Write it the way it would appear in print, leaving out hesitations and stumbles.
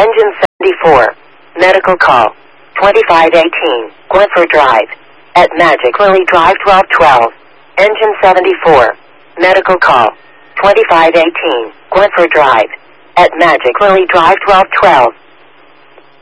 Engine 74. Medical call. 2518. Glenford Drive. At Magic Lily Drive 1212. Engine 74. Medical call. 2518. Glenford Drive. At Magic Lily Drive 1212.